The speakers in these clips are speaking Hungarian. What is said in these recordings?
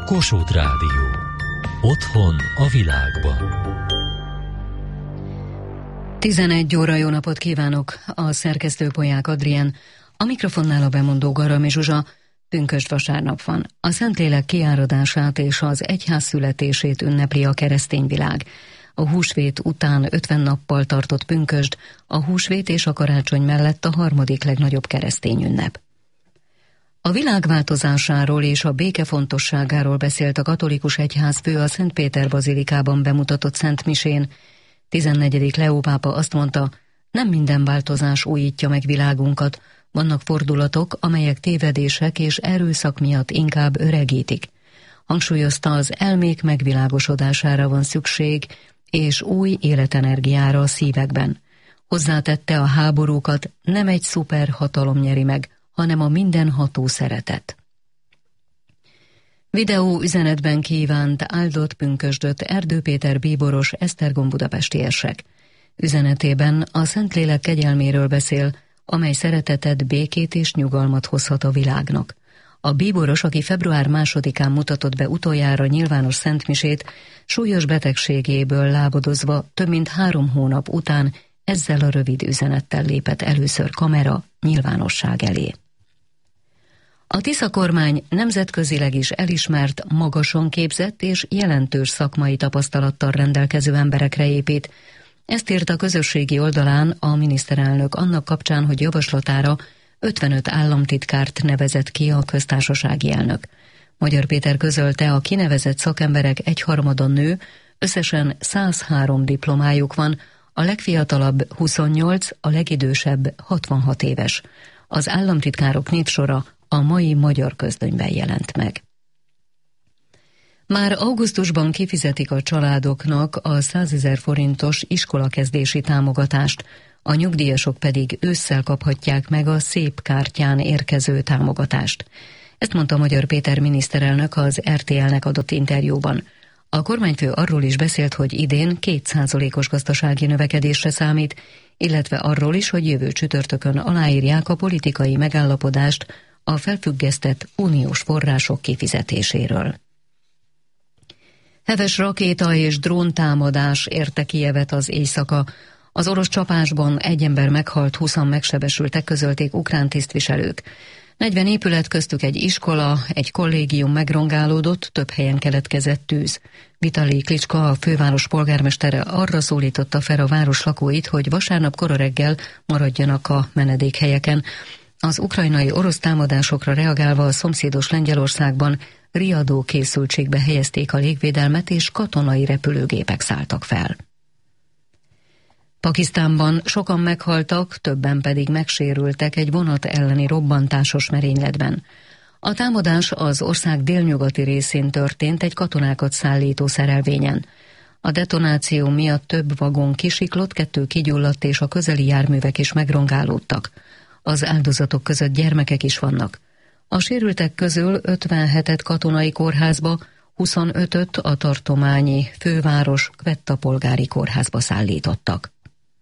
Kossuth Rádió. Otthon a világban. 11 óra, jó napot kívánok! A szerkesztő Polyák Adrien, a mikrofonnál a bemondó Garami Zsuzsa. Pünkösd vasárnap van. A Szentlélek kiáradását és az egyház születését ünnepli a keresztény világ. A húsvét után 50 nappal tartott pünkösd, a húsvét és a karácsony mellett a harmadik legnagyobb keresztény ünnep. A világ változásáról és a béke fontosságáról beszélt a katolikus egyházfő a Szent Péter bazilikában bemutatott szentmisén. 14. Leó pápa azt mondta, nem minden változás újítja meg világunkat, vannak fordulatok, amelyek tévedések és erőszak miatt inkább öregítik. Hangsúlyozta, az elmék megvilágosodására van szükség, és új életenergiára a szívekben. Hozzátette, a háborúkat nem egy szuperhatalom nyeri meg, hanem a mindenható szeretet. Videó üzenetben kívánt áldott pünkösdöt Erdő Péter bíboros, Esztergom budapesti érsek. Üzenetében a Szentlélek kegyelméről beszél, amely szeretetet, békét és nyugalmat hozhat a világnak. A bíboros, aki február 2-án mutatott be utoljára nyilvános szentmisét, súlyos betegségéből lábadozva több mint 3 hónap után ezzel a rövid üzenettel lépett először kamera nyilvánosság elé. A Tisza kormány nemzetközileg is elismert, magasan képzett és jelentős szakmai tapasztalattal rendelkező emberekre épít. Ezt írt a közösségi oldalán a miniszterelnök annak kapcsán, hogy javaslatára 55 államtitkárt nevezett ki a köztársasági elnök. Magyar Péter közölte, a kinevezett szakemberek 1/3 nő, összesen 103 diplomájuk van, a legfiatalabb 28, a legidősebb 66 éves. Az államtitkárok névsora a mai Magyar Közlönyben jelent meg. Már augusztusban kifizetik a családoknak a 100 000 forintos iskolakezdési támogatást, a nyugdíjasok pedig ősszel kaphatják meg a szép kártyán érkező támogatást. Ezt mondta Magyar Péter miniszterelnök az RTL-nek adott interjúban. A kormányfő arról is beszélt, hogy idén 2%-os gazdasági növekedésre számít, illetve arról is, hogy jövő csütörtökön aláírják a politikai megállapodást a felfüggesztett uniós források kifizetéséről. Heves rakéta és dróntámadás érte Kijevet az éjszaka. Az orosz csapásban 1 ember meghalt, 20-an megsebesültek, közölték ukrán tisztviselők. 40 épület, köztük egy iskola, egy kollégium megrongálódott, több helyen keletkezett tűz. Vitali Klitschko, a főváros polgármestere arra szólította fel a város lakóit, hogy vasárnap kora reggel maradjanak a menedékhelyeken. Az ukrajnai orosz támadásokra reagálva a szomszédos Lengyelországban riadó készültségbe helyezték a légvédelmet, és katonai repülőgépek szálltak fel. Pakisztánban sokan meghaltak, többen pedig megsérültek egy vonat elleni robbantásos merényletben. A támadás az ország délnyugati részén történt egy katonákat szállító szerelvényen. A detonáció miatt több vagon kisiklott, 2 kigyulladt, és a közeli járművek is megrongálódtak. Az áldozatok között gyermekek is vannak. A sérültek közül 57-et katonai kórházba, 25-öt a tartományi főváros Quetta polgári kórházba szállítottak.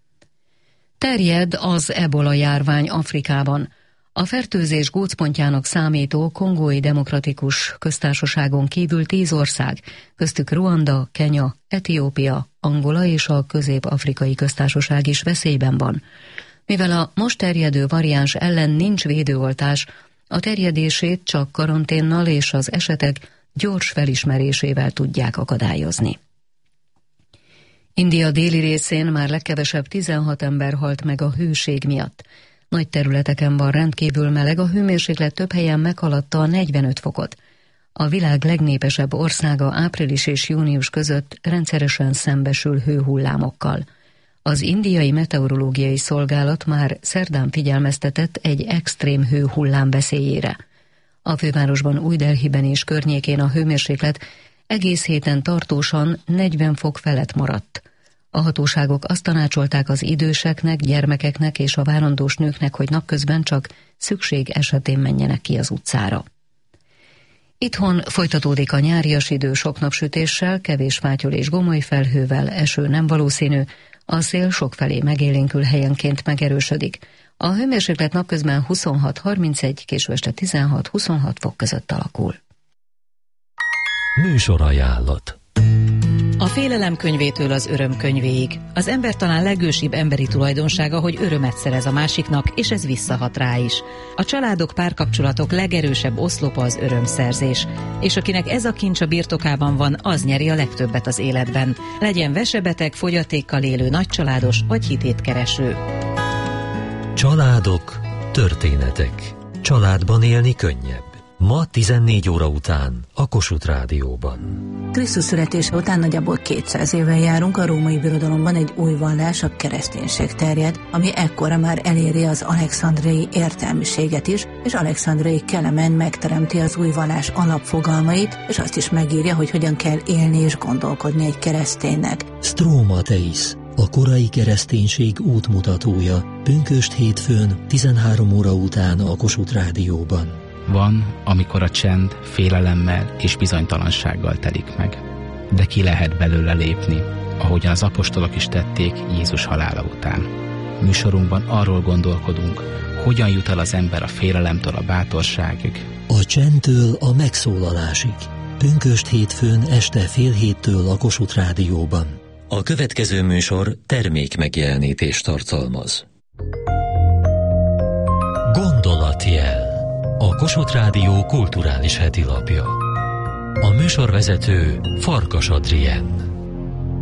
Terjed az ebola járvány Afrikában. A fertőzés gócpontjának számító Kongói Demokratikus Köztársaságon kívül 10 ország, köztük Ruanda, Kenya, Etiópia, Angola és a Közép-Afrikai Köztársaság is veszélyben van. Mivel a most terjedő variáns ellen nincs védőoltás, a terjedését csak karanténnal és az esetek gyors felismerésével tudják akadályozni. India déli részén már legkevesebb 16 ember halt meg a hőség miatt. Nagy területeken van rendkívül meleg, a hőmérséklet több helyen meghaladta a 45 fokot. A világ legnépesebb országa április és június között rendszeresen szembesül hőhullámokkal. Az indiai meteorológiai szolgálat már szerdán figyelmeztetett egy extrém hőhullám veszélyére. A fővárosban, Új-Delhiben és környékén a hőmérséklet egész héten tartósan 40 fok felett maradt. A hatóságok azt tanácsolták az időseknek, gyermekeknek és a várandós nőknek, hogy napközben csak szükség esetén menjenek ki az utcára. Itthon folytatódik a nyárias idő, sok napsütéssel, kevés fátyol és gomoly felhővel, eső nem valószínű, a szél sokfelé megélénkül, helyenként megerősödik. A hőmérséklet napközben 26-31, késő este 16-26 fok között alakul. Műsorajánlat. A félelem könyvétől az öröm könyvéig. Az ember talán legősibb emberi tulajdonsága, hogy örömet szerez a másiknak, és ez visszahat rá is. A családok, párkapcsolatok legerősebb oszlopa az örömszerzés. És akinek ez a kincs a birtokában van, az nyeri a legtöbbet az életben. Legyen vesebeteg, fogyatékkal élő, nagycsaládos vagy hitétkereső. Családok, történetek. Családban élni könnyebb. Ma 14 óra után a Kossuth Rádióban. Krisztus születése után nagyjából 200 éve járunk, a római birodalomban egy új vallás, a kereszténység terjed, ami ekkora már eléri az alexandriai értelmiséget is, és Alexandriai Kelemen megteremti az új vallás alapfogalmait, és azt is megírja, hogy hogyan kell élni és gondolkodni egy kereszténynek. Stromateis, a korai kereszténység útmutatója, pünkösd hétfőn 13 óra után a Kossuth Rádióban. Van, amikor a csend félelemmel és bizonytalansággal telik meg. De ki lehet belőle lépni, ahogyan az apostolok is tették Jézus halála után. Műsorunkban arról gondolkodunk, hogyan jut el az ember a félelemtől a bátorságig. A csendtől a megszólalásig. Pünkösd hétfőn este 6:30 a Kossuth Rádióban. A következő műsor termékmegjelenítést tartalmaz. Gondolatjel. A Kossuth Rádió kulturális hetilapja. A műsorvezető Farkas Adrien.